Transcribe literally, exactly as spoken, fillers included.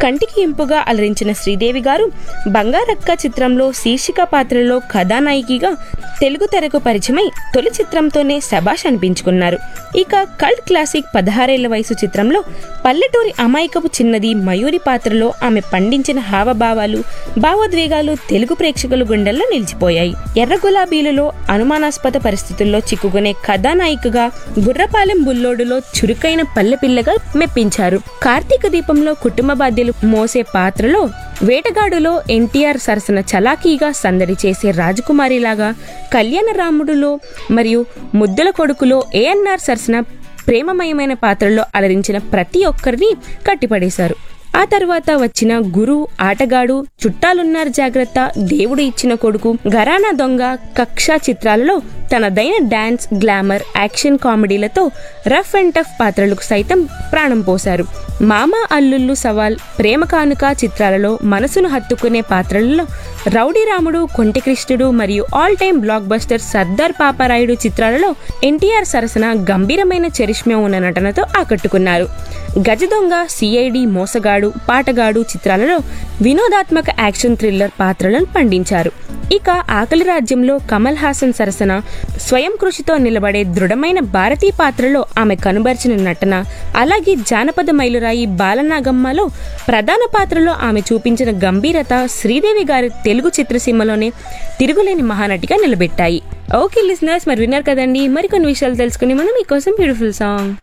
కంటికి ఇంపుగా అలరించిన శ్రీదేవి గారు బంగారక్క చిత్రంలో శీర్షిక పాత్రలో కథానాయికగా తెలుగు తెరకు పరిచయమై తొలి చిత్రంతోనే శభాష్ అనిపించుకున్నారు. ఇక కల్ట్ క్లాసిక్ పదహారేళ్ల వయసు చిత్రంలో పల్లెటూరి అమాయకపు చిన్నది మయూరి పాత్రలో ఆమె పండించిన హావభావాలు భావోద్వేగాలు తెలుగు ప్రేక్షకుల గుండెల్లో నిలిచిపోయాయి. ఎర్ర గులాబీలలో అనుమానాస్పద పరిస్థితుల్లో చిక్కుకునే కథానాయికగా గుర్రపాలెం బుల్లోడులో చురుకైన పల్లెపిల్లగా మెప్పించారు. కార్తీక దీపంలో కుటుంబ బాధ్యులు మోసే పాత్రలో వేటగాడులో ఎన్టీఆర్ సరసన చలాకీగా సందడి చేసే రాజకుమారిలాగా, కళ్యాణరాముడులో మరియు ముద్దుల కొడుకులో ఏఎన్ఆర్ సరసన ప్రేమమయమైన పాత్రలో అలరించిన ప్రతి ఒక్కరిని కట్టిపడేశారు. ఆ తర్వాత వచ్చిన గురు, ఆటగాడు, చుట్టాలున్నారు జాగ్రత్త, దేవుడు ఇచ్చిన కొడుకు, ఘరానా దొంగ, కక్ష చిత్రాలలో తనదైన dance, glamour, action కామెడీలతో rough and tough పాత్రలకు సైతం ప్రాణం పోశారు. మామ అల్లుళ్ళు సవాల్, ప్రేమ కానుక చిత్రాలలో మనసును హత్తుకునే పాత్రలలో రౌడీ రాముడు, కొంటి కృష్ణుడు మరియు all time block buster Sardar Paparayudu చిత్రాలలో ఎన్టీఆర్ సరసన గంభీరమైన చరిష్మా ఉన్న నటనతో ఆకట్టుకున్నారు. గజ దొంగ, సిఐడి, మోసగాడు, పాటగాడు చిత్రాలలో వినోదాత్మక యాక్షన్ థ్రిల్లర్ పాత్రలను పండించారు. ఇక ఆకలి రాజ్యంలో కమల్ హాసన్ సరసన స్వయం కృషితో నిలబడే దృఢమైన భారతీయ పాత్రలో ఆమె కనుబర్చిన నటన, అలాగే జానపద మైలురాయి బాలనాగమ్మలో ప్రధాన పాత్రలో ఆమె చూపించిన గంభీరత శ్రీదేవి గారి తెలుగు చిత్రసీమలోనే తిరుగులేని మహానటిగా నిలబెట్టాయి. ఓకే లిజనర్స్, మరి విన్నారు కదండి, మరికొన్ని విషయాలు తెలుసుకుని మనం మీకోసం బ్యూటిఫుల్ సాంగ్